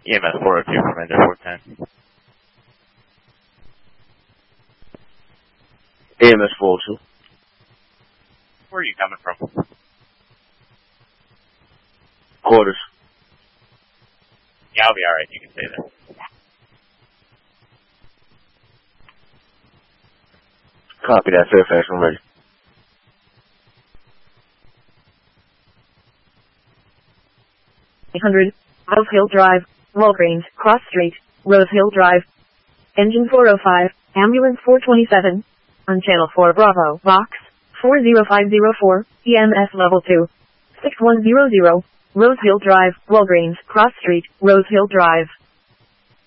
EMS 402 from Ender 410. EMS 402. Where are you coming from? Quarters. Yeah, I'll be alright. You can stay there. Copy that, Fairfax. I'm ready. Rose Hill Drive, Walgreens, Cross Street, Rose Hill Drive. Engine 405, Ambulance 427. On Channel 4 Bravo, Box 40504, EMS Level 2. 6100, Rose Hill Drive, Walgreens, Cross Street, Rose Hill Drive.